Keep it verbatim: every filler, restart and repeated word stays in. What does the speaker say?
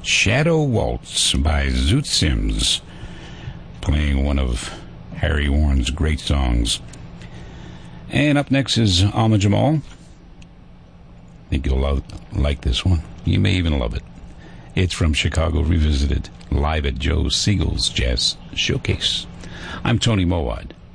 Shadow Waltz by Zoot Sims, playing one of Harry Warren's great songs. And up next is Ahmad Jamal. I think you'll love, like this one. You may even love it. It's from Chicago Revisited, live at Joe Siegel's Jazz Showcase. I'm Tony Mowat.